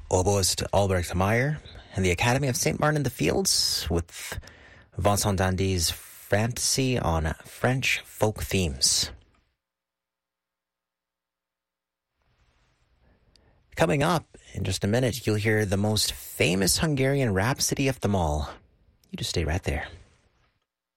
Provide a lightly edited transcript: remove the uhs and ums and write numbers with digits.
Oboist Albrecht Meyer and the Academy of St. Martin in the Fields with Vincent Dandy's Fantasy on French folk themes. Coming up in just a minute, you'll hear the most famous Hungarian rhapsody of them all. You just stay right there.